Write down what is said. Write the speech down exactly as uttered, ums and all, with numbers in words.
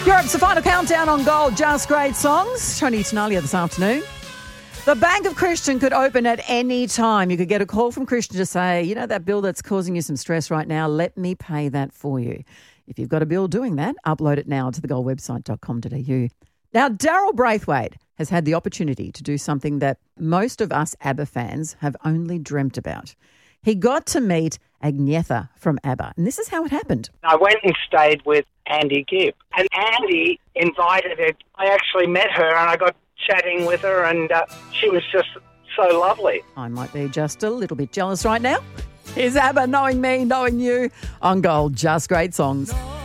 Europe's the final countdown on Gold, Just Great Songs. Tony Tenalia this afternoon. The Bank of Christian could open at any time. You could get a call from Christian to say, you know, that bill that's causing you some stress right now, let me pay that for you. If you've got a bill doing that, upload it now to the gold website dot com dot a u. Now, Daryl Braithwaite has had the opportunity to do something that most of us ABBA fans have only dreamt about. He got to meet Agnetha from ABBA, and this is how it happened. I went and stayed with Andy Gibb, and Andy invited her. I actually met her, and I got chatting with her, and uh, she was just so lovely. I might be just a little bit jealous right now. Here's ABBA, Knowing Me, Knowing You, on Gold, Just Great Songs.